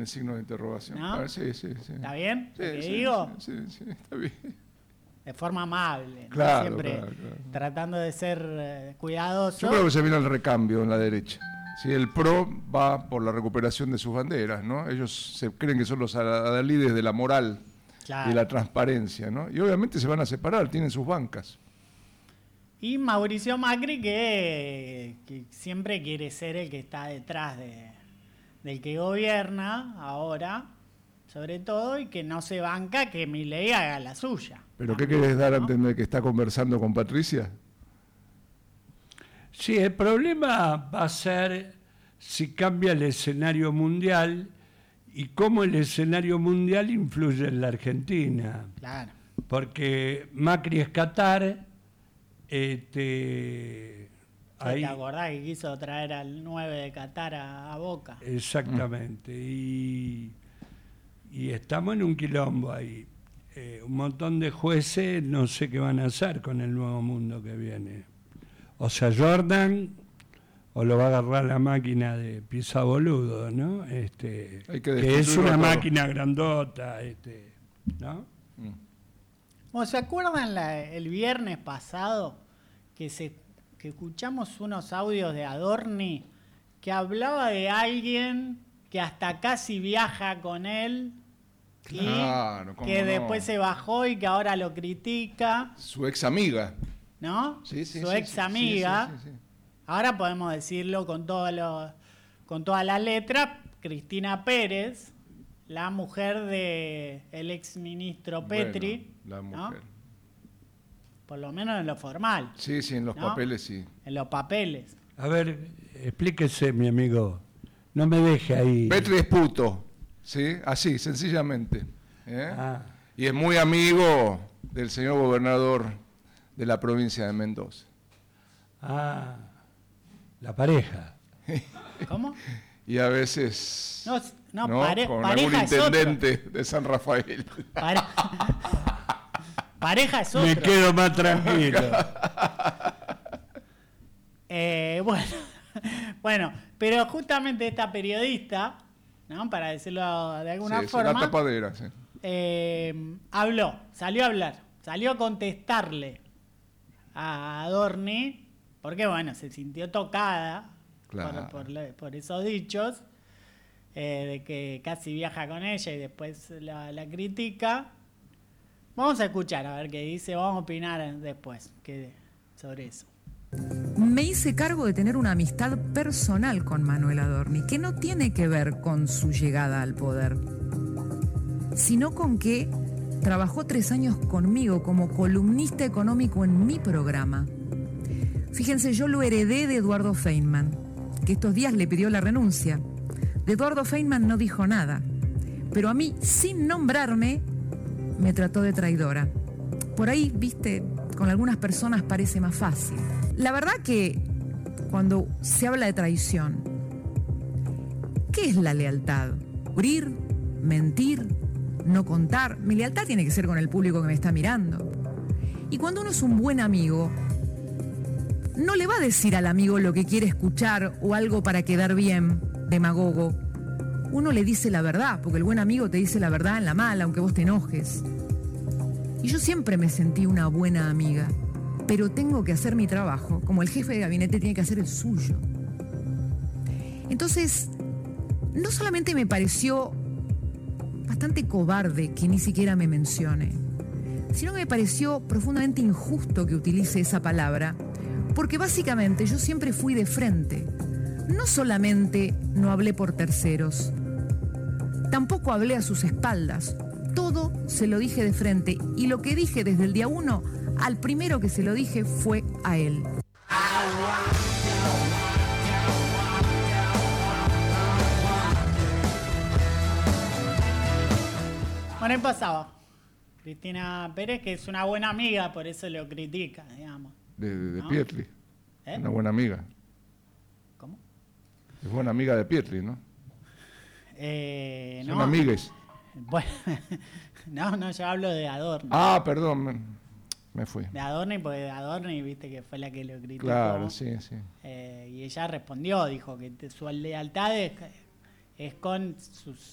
el signo de interrogación. ¿No? Ver, sí, sí, sí. ¿Está bien? Sí, ¿Lo que sí, digo? sí, sí, está bien. De forma amable, ¿no? Claro, Siempre claro. tratando de ser cuidadoso. Yo creo que se viene el recambio en la derecha. Sí, el PRO va por la recuperación de sus banderas, ¿no? Ellos se creen que son los adalides de la moral Claro. y la transparencia, ¿no? Y obviamente se van a separar, tienen sus bancas. Y Mauricio Macri que siempre quiere ser el que está detrás del que gobierna ahora, sobre todo, y que no se banca que Milei haga la suya. ¿Pero qué También, querés dar a ¿no? entender que está conversando con Patricia? Sí, el problema va a ser si cambia el escenario mundial y cómo el escenario mundial influye en la Argentina. Claro. Porque Macri es Qatar, ¿Te acordás que quiso traer al 9 de Qatar a Boca? Exactamente, y estamos en un quilombo ahí. Un montón de jueces no sé qué van a hacer con el nuevo mundo que viene. O sea, Jordan, o lo va a agarrar la máquina de Pisaboludo, ¿no? Hay Que que es una todo. máquina grandota, ¿no? ¿O se acuerdan el viernes pasado que escuchamos unos audios de Adorni que hablaba de alguien que hasta casi viaja con él Claro, y cómo que no. después se bajó y que ahora lo critica, Su ex amiga. ¿no? Sí, sí, Su sí, ex sí, amiga. sí, sí, sí. Ahora podemos decirlo con toda la letra, Cristina Pérez, la mujer del ex ministro Petri, Bueno, la ¿no? mujer. Por lo menos en lo formal. Sí, sí, en los ¿no? papeles sí. En los papeles. A ver, explíquese, mi amigo. No me deje ahí. Petri es puto, ¿sí? Así, sencillamente. ¿eh? Ah. Y es muy amigo del señor gobernador de la provincia de Mendoza. Ah, la pareja. ¿Cómo? Y a veces No, con algún pareja es otro. intendente de San Rafael. Pareja es otro. Me quedo más tranquilo. Bueno, pero justamente esta periodista, ¿no? Para decirlo de alguna Sí, forma, la tapadera, sí. salió a hablar, salió a contestarle a Adorni, porque bueno, se sintió tocada Claro. por esos dichos, de que casi viaja con ella y después la critica. Vamos a escuchar a ver qué dice, vamos a opinar después sobre eso. Me hice cargo de tener una amistad personal con Manuel Adorni, que no tiene que ver con su llegada al poder, sino con que trabajó 3 años conmigo como columnista económico en mi programa. Fíjense, yo lo heredé de Eduardo Feynman, que estos días le pidió la renuncia. De Eduardo Feynman no dijo nada, pero a mí, sin nombrarme, me trató de traidora. Por ahí, viste, con algunas personas parece más fácil. La verdad que cuando se habla de traición, ¿qué es la lealtad? ¿Cubrir? ¿Mentir? ¿No contar? Mi lealtad tiene que ser con el público que me está mirando. Y cuando uno es un buen amigo, no le va a decir al amigo lo que quiere escuchar o algo para quedar bien, demagogo. Uno le dice la verdad, porque el buen amigo te dice la verdad en la mala, aunque vos te enojes. Y yo siempre me sentí una buena amiga, pero tengo que hacer mi trabajo, como el jefe de gabinete tiene que hacer el suyo. Entonces, no solamente me pareció bastante cobarde que ni siquiera me mencione, sino que me pareció profundamente injusto que utilice esa palabra, porque básicamente yo siempre fui de frente. No solamente no hablé por terceros, tampoco hablé a sus espaldas. Todo se lo dije de frente, y lo que dije desde el día 1, al primero que se lo dije fue a él. Bueno, ahí pasaba Cristina Pérez, que es una buena amiga, por eso lo critica, digamos. De ¿No? Pietri. ¿Eh? Una buena amiga. ¿Cómo? Es buena amiga de Pietri, ¿no? Son No. amigues. Bueno, no, yo hablo de Adorni. Ah, perdón, me fui. De Adorni, porque Adorni, viste que fue la que lo criticó. Claro, sí, sí. Y ella respondió, dijo que su lealtad es con